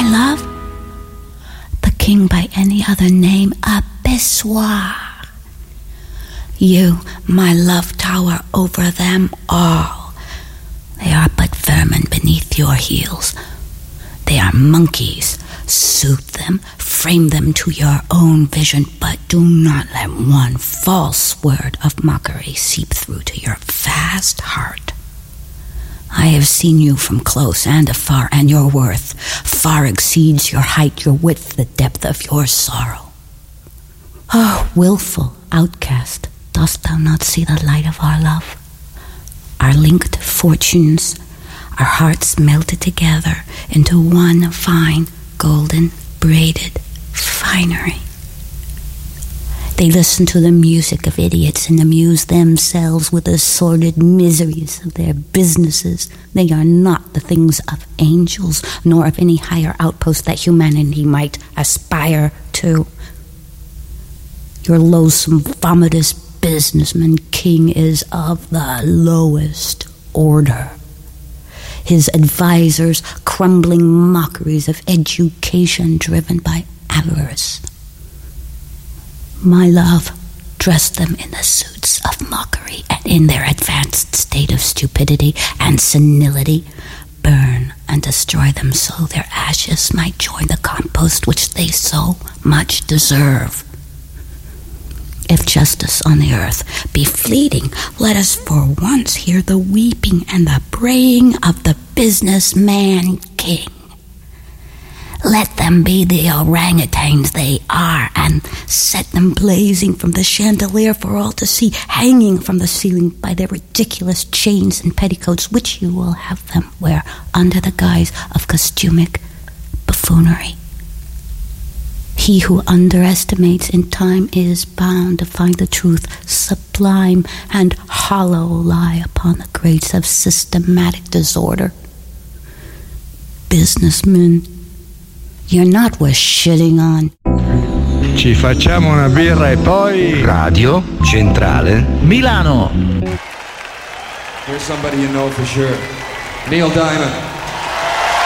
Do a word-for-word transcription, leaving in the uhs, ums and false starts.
love? The king by any other name, a Bessoir. You, my love, tower over them all. They are but vermin beneath your heels. They are monkeys. Soothe them, frame them to your own vision, but do not let one false word of mockery seep through to your vast heart. I have seen you from close and afar, and your worth far exceeds your height, your width, the depth of your sorrow. Oh, willful outcast, dost thou not see the light of our love? Our linked fortunes, our hearts melted together into one fine, golden, braided finery. They listen to the music of idiots and amuse themselves with the sordid miseries of their businesses. They are not the things of angels, nor of any higher outpost that humanity might aspire to. Your loathsome, vomitous businessman king is of the lowest order. His advisors, crumbling mockeries of education driven by avarice. My love, dress them in the suits of mockery, and in their advanced state of stupidity and senility, burn and destroy them so their ashes might join the compost which they so much deserve. If justice on the earth be fleeting, let us for once hear the weeping and the braying of the businessman king. Let them be the orangutans they are, and set them blazing from the chandelier for all to see, hanging from the ceiling by their ridiculous chains and petticoats, which you will have them wear under the guise of costumic buffoonery. He who underestimates in time is bound to find the truth sublime and hollow lie upon the grates of systematic disorder. Businessmen, you're not worth shitting on. Ci facciamo una birra e poi... Radio Centrale Milano. Here's somebody you know for sure. Neil Diamond.